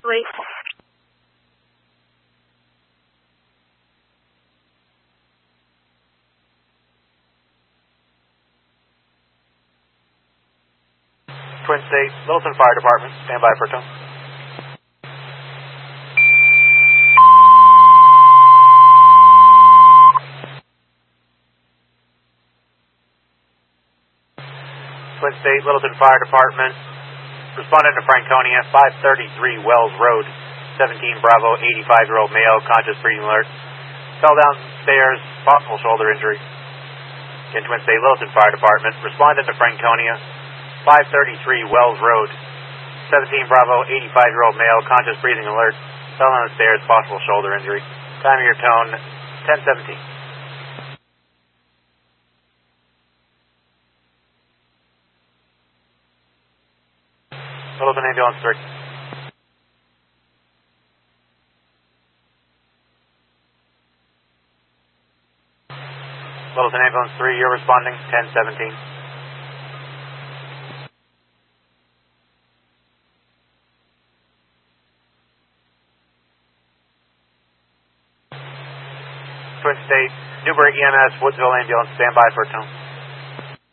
Wait. Twin State, Littleton Fire Department, stand by for tone. Twin State, Littleton Fire Department, responded to Franconia, 533 Wells Road, 17 Bravo, 85-year-old male, conscious breathing alert, fell downstairs, possible shoulder injury. Again, Twin State, Littleton Fire Department, responded to Franconia, 533 Wells Road, 17 Bravo, 85-year-old male, conscious breathing alert, fell down the stairs, possible shoulder injury. Time of your tone, 10:17. Littleton Ambulance 3. Littleton Ambulance 3, you're responding, 10:17. Twin State, Newbury EMS, Woodsville Ambulance, stand by for a tone.